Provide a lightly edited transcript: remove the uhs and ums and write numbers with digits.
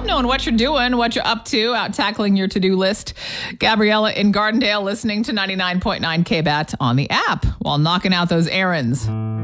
love knowing what you're doing, what you're up to, out tackling your to-do list. Gabriella in Gardendale listening to 99.9 KBAT on the app while knocking out those errands.